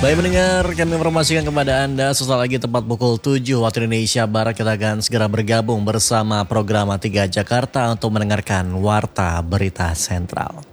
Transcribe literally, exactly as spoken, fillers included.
Baik mendengar, kami informasikan kepada Anda sesaat lagi tepat pukul tujuh waktu Indonesia Barat kita akan segera bergabung bersama program tiga Jakarta untuk mendengarkan Warta Berita Sentral.